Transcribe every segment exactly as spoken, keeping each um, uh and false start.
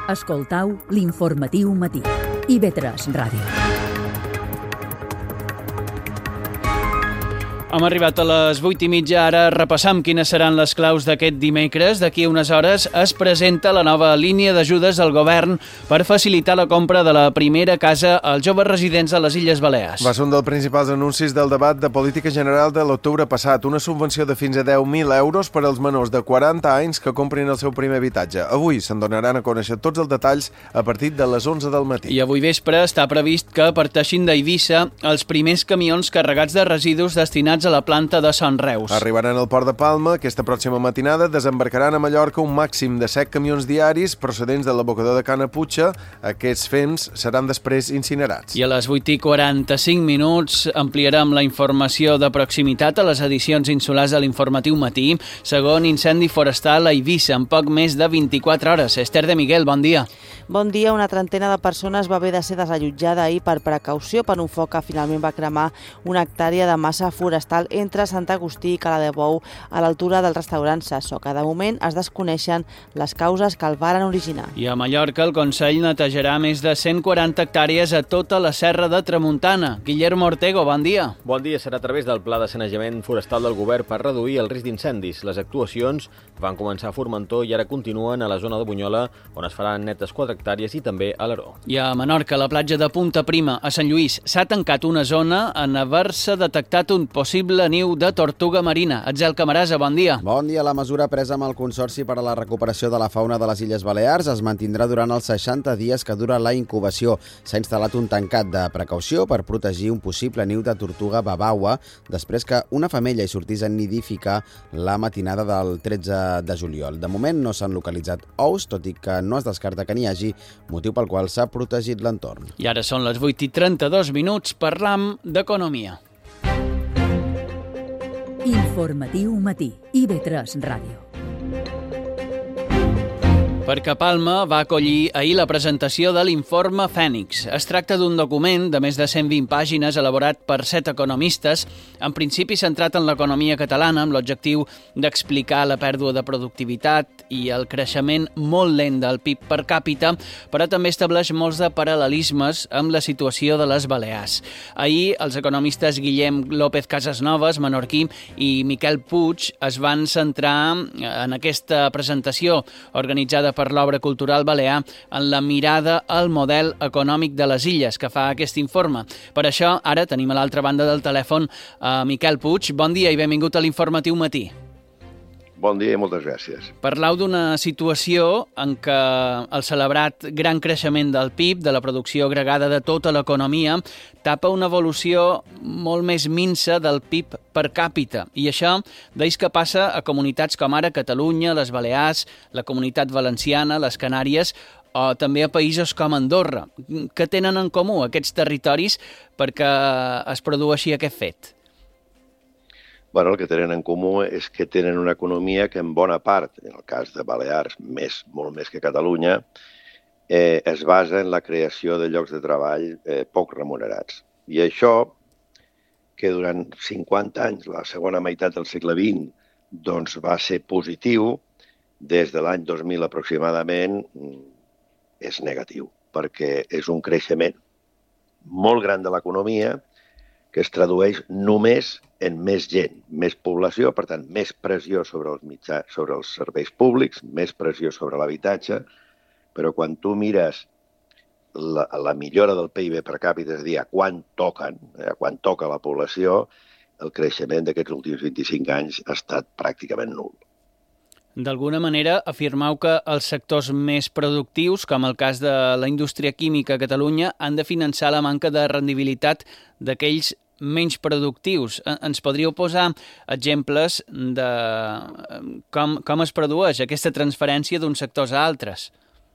Escoltau l'informatiu matí. I ve tres Ràdio. Hem arribat a les vuit i mitja, ara repassam quines seran les claus d'aquest dimecres. D'aquí a unes hores es presenta la nova línia d'ajudes del govern per facilitar la compra de la primera casa als joves residents a les Illes Balears. Va ser un dels principals anuncis del debat de política general de l'octubre passat, una subvenció de fins a deu mil euros per als menors de quaranta anys que comprin el seu primer habitatge. Avui se'n donaran a conèixer tots els detalls a partir de les onze del matí. I avui vespre està previst que parteixin d'Eivissa els primers camions carregats de residus destinats a la planta de Son Reus. Arribaran al port de Palma. Aquesta pròxima matinada desembarcaran a Mallorca un màxim de set camions diaris procedents de l'abocador de Cana Puig. Aquests fems seran després incinerats. I a les vuit i quaranta-cinc minuts ampliarem la informació de proximitat a les edicions insulars de l'informatiu matí. Segon incendi forestal a Eivissa en poc més de vint-i-quatre hores. Esther de Miguel, bon dia. Bon dia. Una trentena de persones va haver de ser desallotjada ahir per precaució per un foc que finalment va cremar una hectàrea de massa forestal entre Sant Agustí i Cala de Bou a l'altura del restaurant Sasso, que de moment es desconeixen les causes que el varen originar. I a Mallorca el Consell netejarà més de cent quaranta hectàrees a tota la serra de Tramuntana. Guillermo Ortego, bon dia. Bon dia. Serà a través del Pla de Sanejament Forestal del Govern per reduir el risc d'incendis. Les actuacions van començar a Formentor i ara continuen a la zona de Bunyola, on es faran netes quatre hectàrees, i també a l'Aró. I a Menorca, a la platja de Punta Prima, a Sant Lluís, s'ha tancat una zona en haver-se detectat un possible niu de tortuga marina. Atzel Camarasa, bon dia. Bon dia. La mesura presa amb el Consorci per a la recuperació de la fauna de les Illes Balears es mantindrà durant els seixanta dies que dura la incubació. S'ha instal·lat un tancat de precaució per protegir un possible niu de tortuga babaua després que una femella hi sortís a nidificar la matinada del tretze de juliol. De moment no s'han localitzat ous, tot i que no es descarta que n'hi hagi, motiu pel qual s'ha protegit l'entorn. I ara són les vuit i trenta-dos minuts, parlam d'economia. Informatiu matí. I ve tres Ràdio. Perquè Palma va acollir ahir la presentació de l'informe Fènix. Es tracta d'un document de més de cent vint pàgines elaborat per set economistes, en principi centrat en l'economia catalana, amb l'objectiu d'explicar la pèrdua de productivitat i el creixement molt lent del P I B per càpita, però també estableix molts de paral·lelismes amb la situació de les Balears. Ahir, els economistes Guillem López Casasnovas, menorquí, i Miquel Puig es van centrar en aquesta presentació organitzada per l'Obra Cultural Balear en la mirada al model econòmic de les illes que fa aquest informe. Per això, ara tenim a l'altra banda del telèfon a Miquel Puig. Bon dia i benvingut a l'Informatiu Matí. Bon dia i moltes gràcies. Parlau d'una situació en què el celebrat gran creixement del P I B, de la producció agregada de tota l'economia, tapa una evolució molt més minsa del P I B per càpita. I això veus que passa a comunitats com ara Catalunya, les Balears, la Comunitat Valenciana, les Canàries, o també a països com Andorra. Què tenen en comú aquests territoris perquè es produeixi aquest fet? Bueno, el que tenen en comú és que tenen una economia que en bona part, en el cas de Balears, més, molt més que Catalunya, eh, es basa en la creació de llocs de treball eh, poc remunerats. I això, que durant cinquanta anys, la segona meitat del segle vint, doncs va ser positiu, des de l'any dos mil aproximadament, és negatiu, perquè és un creixement molt gran de l'economia que es tradueix només en més gent, més població, per tant, més pressió sobre els mitjans, sobre els serveis públics, més pressió sobre l'habitatge, però quan tu mires la, la millora del P I B per càpita, és a dir, a quan toquen, a quan toca la població, el creixement d'aquests últims vint-i-cinc anys ha estat pràcticament nul. D'alguna manera, afirmau que els sectors més productius, com el cas de la indústria química a Catalunya, han de finançar la manca de rendibilitat d'aquells menys productius. Ens podríeu posar exemples de com, com es produeix aquesta transferència d'uns sectors a altres?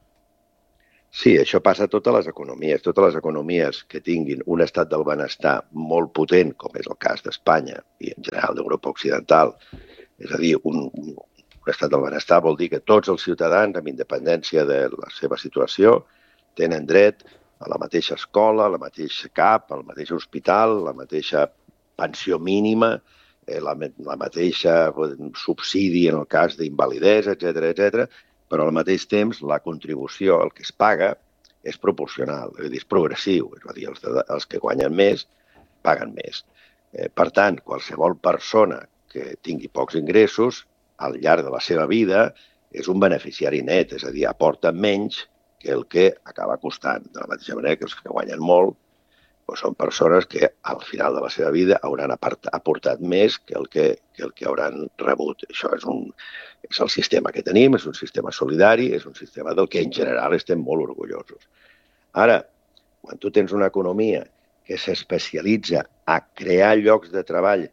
Sí, això passa a totes les economies. Totes les economies que tinguin un estat del benestar molt potent, com és el cas d'Espanya i en general d'Europa Occidental, és a dir, un, un Un estat del benestar vol dir que tots els ciutadans, amb independència de la seva situació, tenen dret a la mateixa escola, a la mateixa C A P, al mateix hospital, la mateixa pensió mínima, la, la mateixa subsidi en el cas d'invalidesa, etcètera, etcètera. però al mateix temps la contribució, el que es paga, és proporcional, és a dir, és progressiu, és a dir, els, de, els que guanyen més paguen més. Eh, per tant, qualsevol persona que tingui pocs ingressos, al llarg de la seva vida, és un beneficiari net, és a dir, aporta menys que el que acaba costant. De la mateixa manera que els que guanyen molt doncs són persones que al final de la seva vida hauran aportat més que el que, que, el que hauran rebut. Això és, un, és el sistema que tenim, és un sistema solidari, és un sistema del que en general estem molt orgullosos. Ara, quan tu tens una economia que s'especialitza a crear llocs de treball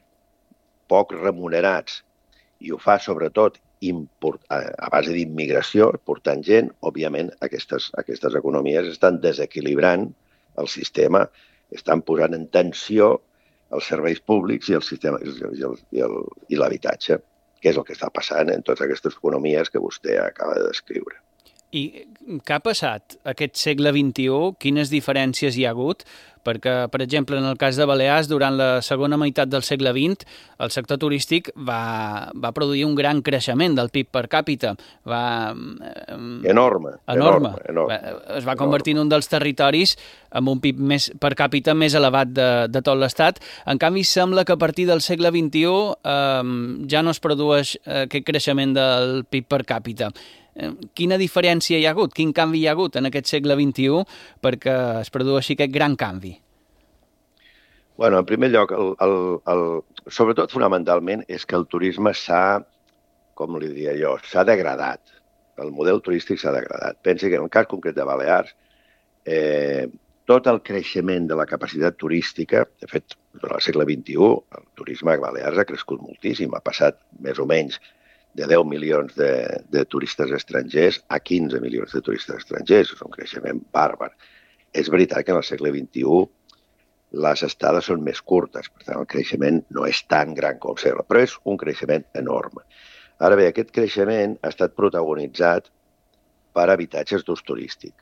poc remunerats i ho fa sobretot import, a base d'immigració, portant gent, òbviament aquestes, aquestes economies estan desequilibrant el sistema, estan posant en tensió els serveis públics i el sistema i, el, i, el, i l'habitatge, que és el que està passant en totes aquestes economies que vostè acaba de descriure. I què ha passat aquest segle vint-i-u? Quines diferències hi ha hagut? Perquè, per exemple, en el cas de Balears, durant la segona meitat del segle vint, el sector turístic va, va produir un gran creixement del P I B per càpita. Va, eh, enorme, enorme, enorme. Es va convertir en un dels territoris amb un P I B més, per càpita més elevat de, de tot l'Estat. En canvi, sembla que a partir del segle vint-i-u eh, ja no es produeix aquest creixement del P I B per càpita. Quina diferència hi ha hagut? Quin canvi hi ha hagut en aquest segle vint-i-u perquè es produeixi aquest gran canvi? Bueno, en primer lloc, el, el, el, sobretot fonamentalment, és que el turisme s'ha, com li diria jo, s'ha degradat. El model turístic s'ha degradat. Pensi que en el cas concret de Balears, eh, tot el creixement de la capacitat turística, de fet, durant el segle vint-i-u, el turisme a Balears ha crescut moltíssim, ha passat més o menys de deu milions de, de turistes estrangers a quinze milions de turistes estrangers. És un creixement bàrbar. És veritat que en el segle vint-i-u les estades són més curtes, per tant el creixement no és tan gran com el segle, però és un creixement enorme. Ara bé, aquest creixement ha estat protagonitzat per habitatges d'ús turístic,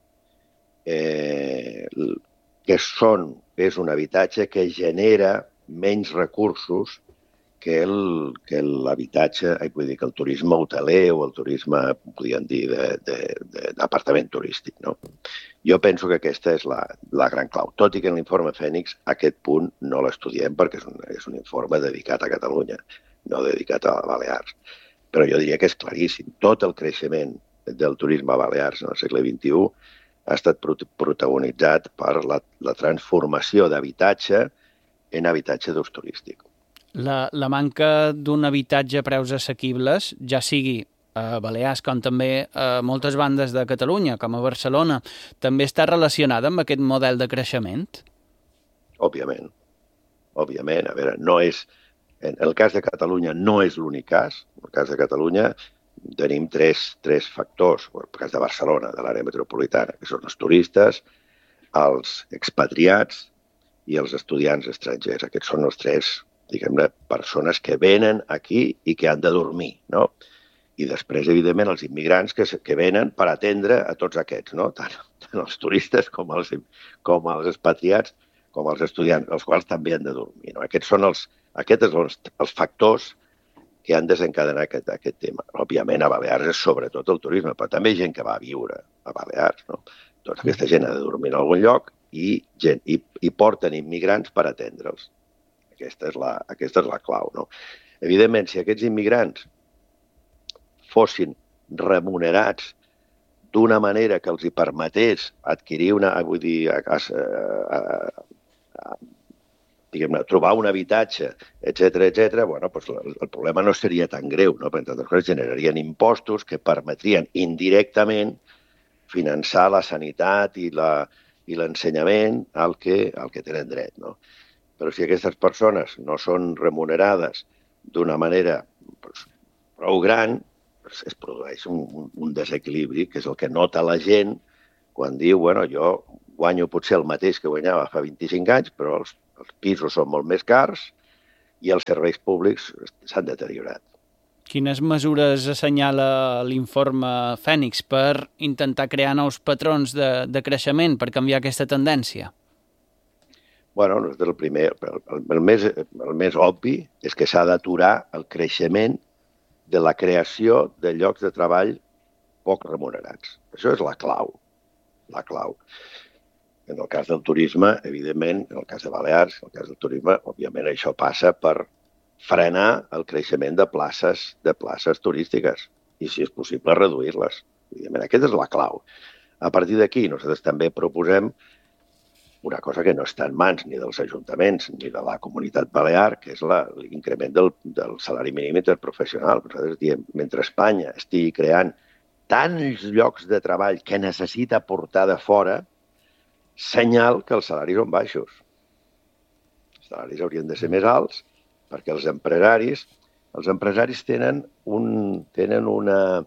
eh, que són, és un habitatge que genera menys recursos que el, que l'habitatge, vull dir, que el turisme hoteler o el turisme, podríem dir, d'apartament turístic, no? Jo penso que aquesta és la, la gran clau. Tot i que en l'informe Fènix aquest punt no l'estudiem perquè és un, és un informe dedicat a Catalunya, no dedicat a Balears. Però jo diria que és claríssim. Tot el creixement del turisme a Balears en el segle vint-i-u ha estat protagonitzat per la, la transformació d'habitatge en habitatge d'ús turístic. La, la manca d'un habitatge a preus assequibles, ja sigui a Balears com també a moltes bandes de Catalunya, com a Barcelona, també està relacionada amb aquest model de creixement? Òbviament. Òbviament. A veure, no és... En el cas de Catalunya no és l'únic cas. En el cas de Catalunya tenim tres, tres factors. En el cas de Barcelona, de l'àrea metropolitana, que són els turistes, els expatriats i els estudiants estrangers. Aquests són els tres, diguem-ne, persones que venen aquí i que han de dormir, no? I després, evidentment, els immigrants que, que venen per atendre a tots aquests, no? Tant, tant els turistes com els, com els expatriats, com els estudiants, els quals també han de dormir, no? Aquests són els, aquests són els, els factors que han desencadenat aquest, aquest tema. Òbviament, a Balears és sobretot el turisme, però també hi ha gent que va a viure a Balears, no? Tota aquesta gent ha de dormir en algun lloc i, gent, i, i porten immigrants per atendre'ls. Aquesta és la, aquesta és la clau, no? Evidentment, si aquests immigrants fossin remunerats d'una manera que els hi permetés adquirir una, vull dir, a, a, a, a, diguem-ne, trobar un habitatge, etcètera, etcètera, bueno, doncs el, el problema no seria tan greu, no? Perquè, entre altres coses, generarien impostos que permetrien indirectament finançar la sanitat i la, i l'ensenyament al que, al que tenen dret, no? Però si aquestes persones no són remunerades d'una manera doncs, prou gran, doncs es produeix un, un, un desequilibri, que és el que nota la gent quan diu, bueno, jo guanyo potser el mateix que guanyava fa vint-i-cinc anys, però els, els pisos són molt més cars i els serveis públics s'han deteriorat. Quines mesures assenyala l'informe Fènix per intentar crear nous patrons de, de creixement, per canviar aquesta tendència? Bueno, el, primer, el, el, més, el més obvi és que s'ha d'aturar el creixement de la creació de llocs de treball poc remunerats. Això és la clau, la clau. En el cas del turisme, evidentment, en el cas de Balears, en el cas del turisme, òbviament això passa per frenar el creixement de places, de places turístiques i, si és possible, reduir-les. Evidentment, aquesta és la clau. A partir d'aquí, nosaltres també proposem una cosa que no està en mans ni dels ajuntaments ni de la comunitat balear, que és l'increment del, del salari mínim interprofessional. Nosaltres diem, mentre Espanya estigui creant tants llocs de treball que necessita portar de fora, senyal que els salaris són baixos. Els salaris haurien de ser més alts perquè els empresaris, els empresaris tenen un, tenen una,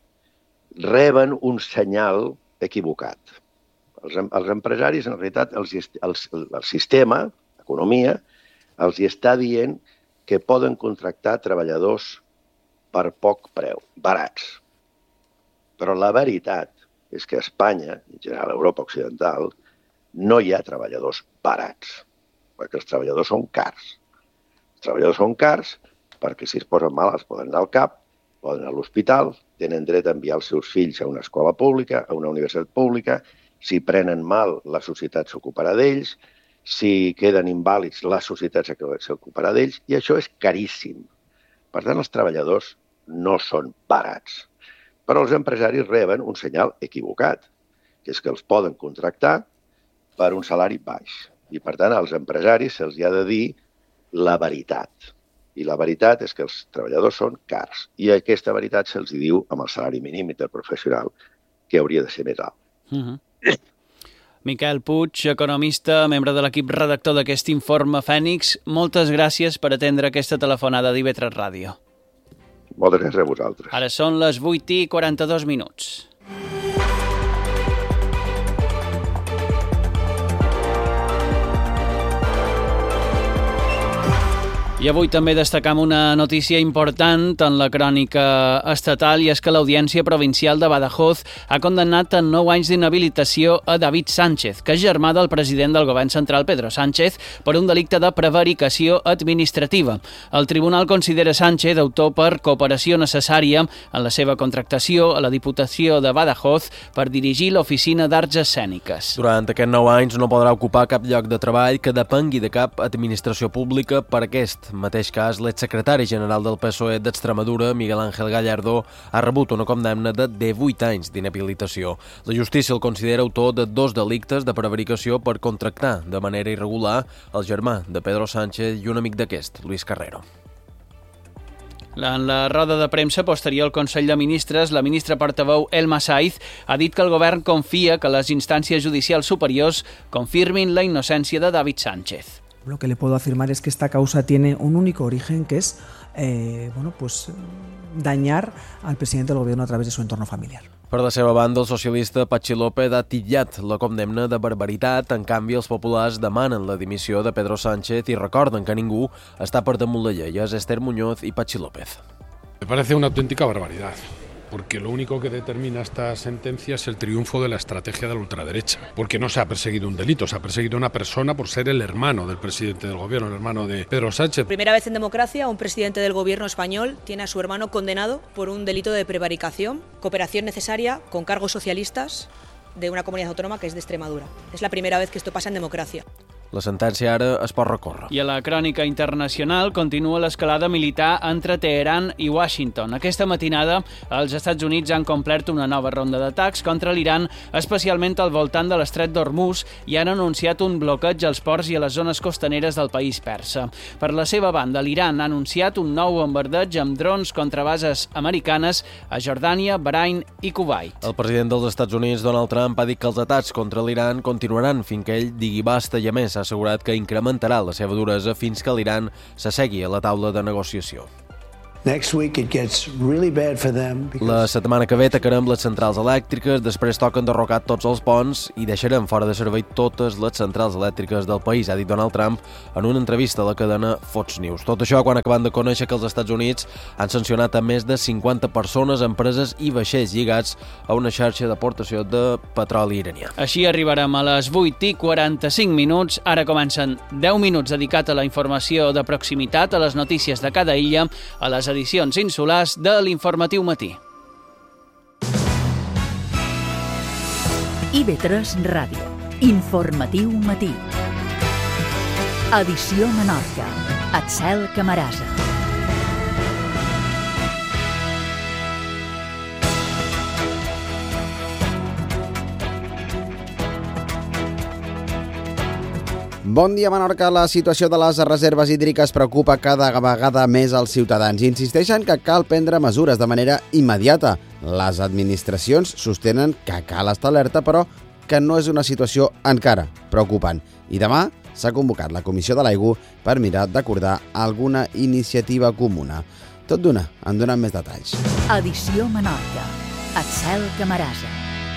reben un senyal equivocat. Els, els empresaris, en realitat, els, els, el sistema, l'economia, els hi està dient que poden contractar treballadors per poc preu, barats. Però la veritat és que a Espanya, en general a Europa Occidental, no hi ha treballadors barats, perquè els treballadors són cars. Els treballadors són cars perquè si es posen malalts poden anar al CAP, poden anar a l'hospital, tenen dret a enviar els seus fills a una escola pública, a una universitat pública, si prenen mal, la societat s'ocuparà d'ells, si queden invàlids, la societat s'ocuparà d'ells, i això és caríssim. Per tant, els treballadors no són barats. Però els empresaris reben un senyal equivocat, que és que els poden contractar per un salari baix. I, per tant, als empresaris se'ls ha de dir la veritat. I la veritat és que els treballadors són cars. I aquesta veritat se'ls diu amb el salari mínim interprofessional, que hauria de ser més alt. Uh-huh. Miquel Puig, economista, membre de l'equip redactor d'aquest informe Fènix, moltes gràcies per atendre aquesta telefonada d'I V tres Ràdio. Moltes gràcies a vosaltres. Ara són les vuit i quaranta-dos minuts. I avui també destacam una notícia important en la crònica estatal, i és que l'Audiència Provincial de Badajoz ha condemnat a nou anys d'inhabilitació a David Sánchez, que és germà del president del govern central, Pedro Sánchez, per un delicte de prevaricació administrativa. El tribunal considera Sánchez autor per cooperació necessària en la seva contractació a la Diputació de Badajoz per dirigir l'Oficina d'Arts Escèniques. Durant aquests nou anys no podrà ocupar cap lloc de treball que depengui de cap administració pública. Per aquest mateix cas, l'exsecretari general del P S O E d'Extremadura, Miguel Ángel Gallardó, ha rebut una condemna de divuit anys d'inhabilitació. La justícia el considera autor de dos delictes de prevaricació per contractar de manera irregular el germà de Pedro Sánchez i un amic d'aquest, Luis Carrero. En la roda de premsa posterior al Consell de Ministres, la ministra portaveu Elma Saiz ha dit que el govern confia que les instàncies judicials superiors confirmin la innocència de David Sánchez. Lo que le puedo afirmar es que esta causa tiene un único origen, que es eh, bueno, pues, dañar al presidente del gobierno a través de su entorno familiar. Per la seva banda, el socialista Patxi López ha titllat la condemna de barbaritat. En canvi, els populars demanen la dimissió de Pedro Sánchez i recorden que ningú està per damunt la llei. És Esther Muñoz i Patxi López. Me parece una auténtica barbaridad, porque lo único que determina esta sentencia es el triunfo de la estrategia de la ultraderecha, porque no se ha perseguido un delito, se ha perseguido a una persona por ser el hermano del presidente del gobierno, el hermano de Pedro Sánchez. Primera vez en democracia, un presidente del gobierno español tiene a su hermano condenado por un delito de prevaricación, cooperación necesaria con cargos socialistas de una comunidad autónoma que es de Extremadura. Es la primera vez que esto pasa en democracia. La sentència ara es pot recórrer. I a la crònica internacional continua l'escalada militar entre Teheran i Washington. Aquesta matinada els Estats Units han complert una nova ronda d'atacs contra l'Iran, especialment al voltant de l'estret d'Hormuz, i han anunciat un bloqueig als ports i a les zones costaneres del país persa. Per la seva banda, l'Iran ha anunciat un nou bombardeig amb drons contra bases americanes a Jordània, Bahrain i Kuwait. El president dels Estats Units, Donald Trump, ha dit que els atacs contra l'Iran continuaran fins que ell digui basta, i a més ha assegurat que incrementarà la seva duresa fins que l'Iran s'assegui a la taula de negociació. Next week it gets really bad for them because... La setmana que ve tacarem les centrals elèctriques, després toquen derrocar tots els ponts i deixarem fora de servei totes les centrals elèctriques del país, ha dit Donald Trump en una entrevista a la cadena Fox News. Tot això quan acabant de conèixer que els Estats Units han sancionat a més de cinquanta persones, empreses i vaixells lligats a una xarxa d'aportació de petroli iranià. Així arribarem a les vuit i quaranta-cinc minuts. Ara comencen deu minuts dedicats a la informació de proximitat, a les notícies de cada illa, a les edicions insulars de l'Informatiu Matí. I V tres Ràdio. Informatiu matí. Edició Menorca. Axel Camarasa. Bon dia, Menorca. La situació de les reserves hídriques preocupa cada vegada més als ciutadans. Insisteixen que cal prendre mesures de manera immediata. Les administracions sostenen que cal estar alerta, però que no és una situació encara preocupant. I demà s'ha convocat la Comissió de l'Aigua per mirar d'acordar alguna iniciativa comuna. Tot d'una, en donen més detalls. Edició Menorca. Axel Camarasa.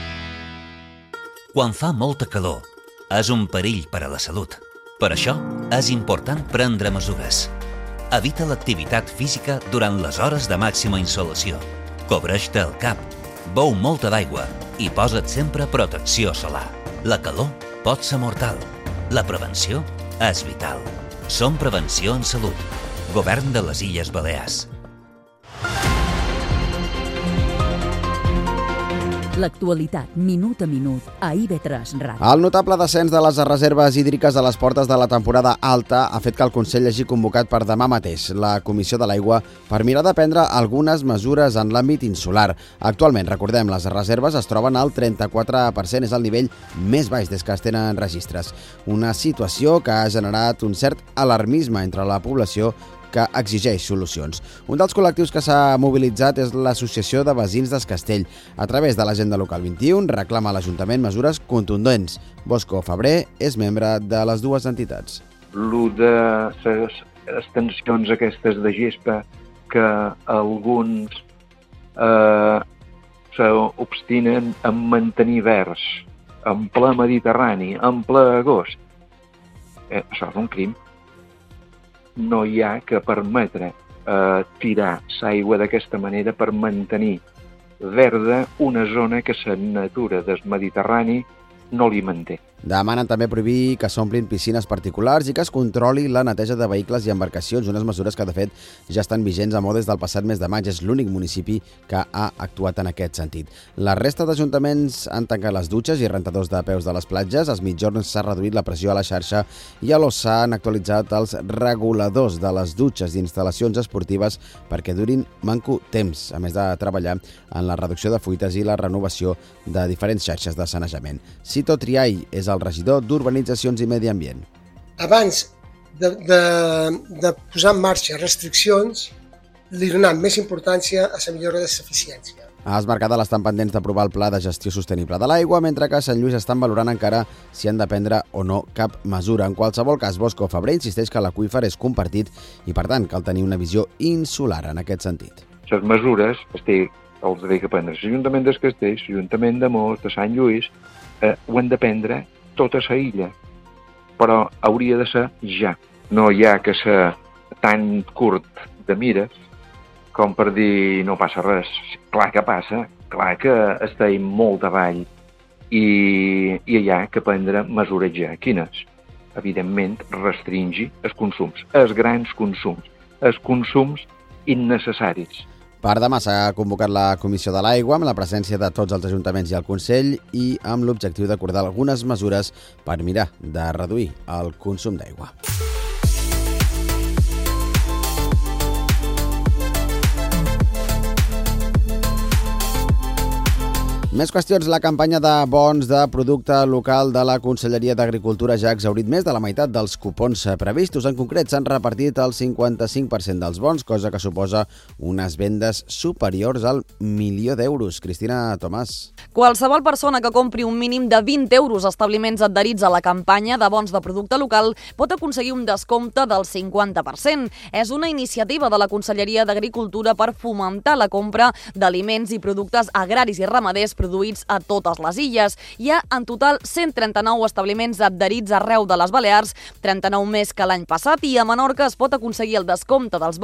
Quan fa molta calor, és un perill per a la salut. Per això, és important prendre mesures. Evita l'activitat física durant les hores de màxima insolació. Cobreix-te el cap, beu molta d'aigua i posa't sempre protecció solar. La calor pot ser mortal. La prevenció és vital. Som Prevenció en Salut. Govern de les Illes Balears. L'actualitat, minut a minut, a I V tres Ràdio. El notable descens de les reserves hídriques a les portes de la temporada alta ha fet que el Consell hagi convocat per demà mateix la Comissió de l'Aigua per mirar de prendre algunes mesures en l'àmbit insular. Actualment, recordem, les reserves es troben al trenta-quatre per cent, és el nivell més baix des que es tenen registres. Una situació que ha generat un cert alarmisme entre la població que exigeix solucions. Un dels col·lectius que s'ha mobilitzat és l'Associació de Veïns d'Es Castell. A través de l'Agenda Local vint-i-u reclama a l'Ajuntament mesures contundents. Bosco Febrer és membre de les dues entitats. Lo de les extensions aquestes de gespa que alguns eh, s'obstinen en mantenir verds en ple Mediterrani, en ple agost. Eh, això és un crim. No hi ha que permetre eh, tirar l'aigua d'aquesta manera per mantenir verda una zona que la natura del Mediterrani no li manté. Demanen també prohibir que s'omplin piscines particulars i que es controli la neteja de vehicles i embarcacions, unes mesures que, de fet, ja estan vigents a Mo des del passat mes de maig. És l'únic municipi que ha actuat en aquest sentit. La resta d'ajuntaments han tancat les dutxes i rentadors de peus de les platges. Als mitjorns s'ha reduït la pressió a la xarxa i a l'Ossà han actualitzat els reguladors de les dutxes d'instal·lacions esportives perquè durin manco temps, a més de treballar en la reducció de fuites i la renovació de diferents xarxes de sanejament. Cito Triay és el regidor d'Urbanitzacions i Medi Ambient. Abans de, de, de posar en marxa restriccions, li donem més importància a la millora de l'eficiència. A Es Mercadal estan pendents d'aprovar el Pla de Gestió Sostenible de l'Aigua, mentre que a Sant Lluís estan valorant encara si han de prendre o no cap mesura. En qualsevol cas, Bosco Febrer insisteix que l'aqüífer és compartit i, per tant, cal tenir una visió insular en aquest sentit. Les mesures es té, els ha de prendre l'Ajuntament del Castell, l'Ajuntament de Mos, de Sant Lluís, eh, ho han de prendre tota la illa, però hauria de ser ja. No hi ha que ser tan curt de mires com per dir no passa res. Clar que passa, clar que estem molt avall i, i hi ha que prendre mesures ja. Quines? Evidentment, restringir els consums, els grans consums, els consums innecessaris. Per demà s'ha convocat la Comissió de l'Aigua amb la presència de tots els ajuntaments i el Consell i amb l'objectiu d'acordar algunes mesures per mirar de reduir el consum d'aigua. Més qüestions. La campanya de bons de producte local de la Conselleria d'Agricultura ja ha exhaurit més de la meitat dels cupons previstos. En concret, s'han repartit el cinquanta-cinc per cent dels bons, cosa que suposa unes vendes superiors al milió d'euros. Cristina Tomàs. Qualsevol persona que compri un mínim de vint euros a establiments adherits a la campanya de bons de producte local pot aconseguir un descompte del cinquanta per cent. És una iniciativa de la Conselleria d'Agricultura per fomentar la compra d'aliments i productes agraris i ramaders produïts a totes les illes. Hi ha en total cent trenta-nou establiments adherits arreu de les Balears, trenta-nou més que l'any passat, i a Menorca es pot aconseguir el descompte dels